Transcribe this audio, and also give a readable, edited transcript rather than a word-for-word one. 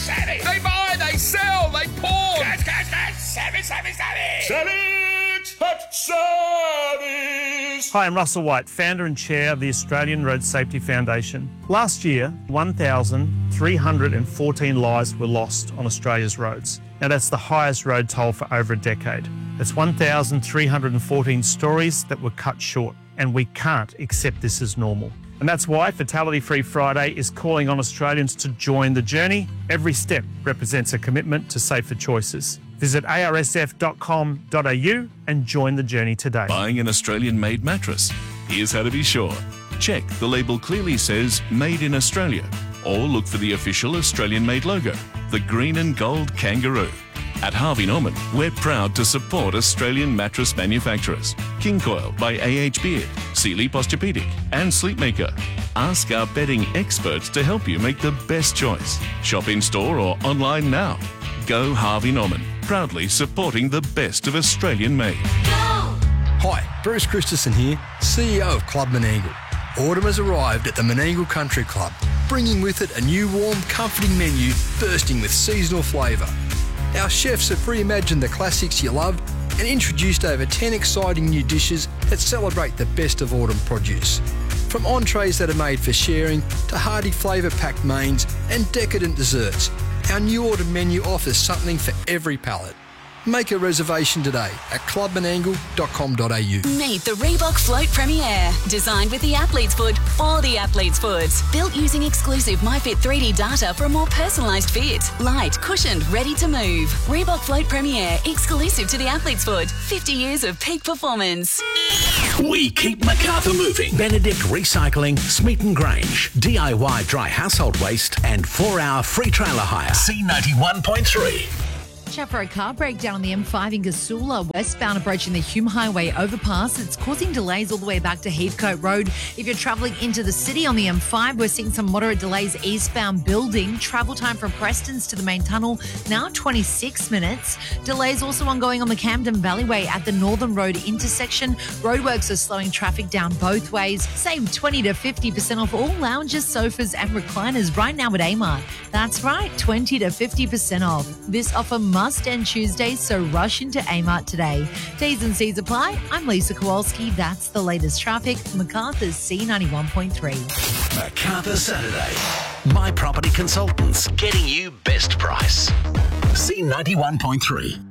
Savage! They buy, they sell, they pawn! Cash! Savage! Savage! Hot Savage! Hi, I'm Russell White, founder and chair of the Australian Road Safety Foundation. Last year, 1,314 lives were lost on Australia's roads. Now, that's the highest road toll for over a decade. That's 1,314 stories that were cut short, and we can't accept this as normal. And that's why Fatality Free Friday is calling on Australians to join the journey. Every step represents a commitment to safer choices. Visit arsf.com.au and join the journey today. Buying an Australian-made mattress? Here's how to be sure. Check the label clearly says Made in Australia, or look for the official Australian-made logo, the green and gold kangaroo. At Harvey Norman, we're proud to support Australian mattress manufacturers. King Coil by AH Beard, Sealy Posturepedic and Sleepmaker. Ask our bedding experts to help you make the best choice. Shop in store or online now. Go Harvey Norman, proudly supporting the best of Australian made. Hi, Bruce Christensen here, CEO of Club Menangle. Autumn has arrived at the Menangle Country Club, bringing with it a new warm, comforting menu bursting with seasonal flavour. Our chefs have reimagined the classics you love and introduced over 10 exciting new dishes that celebrate the best of autumn produce. From entrees that are made for sharing to hearty flavour-packed mains and decadent desserts, our new autumn menu offers something for every palate. Make a reservation today at clubmenangle.com.au. Meet the Reebok Float Premier. Designed with the athlete's foot for the athlete's foot. Built using exclusive MyFit 3D data for a more personalised fit. Light, cushioned, ready to move. Reebok Float Premier, exclusive to the athlete's foot. 50 years of peak performance. We keep Macarthur moving. Benedict Recycling, Smeaton Grange. DIY dry household waste and 4-hour free trailer hire. C91.3. For a car breakdown on the M5 in Gasula, westbound approaching the Hume Highway overpass. It's causing delays all the way back to Heathcote Road. If you're travelling into the city on the M5, we're seeing some moderate delays eastbound building. Travel time from Prestons to the main tunnel, now 26 minutes. Delays also ongoing on the Camden Valleyway at the Northern Road intersection. Roadworks are slowing traffic down both ways. Save 20 to 50% off all lounges, sofas and recliners right now at Amart. That's right, 20 to 50% off. This offer must end Tuesday, so rush into Amart today. T's and C's apply. I'm Lisa Kowalski. That's the latest traffic. Macarthur's C91.3. Macarthur Saturday. My Property Consultants, getting you best price. C91.3.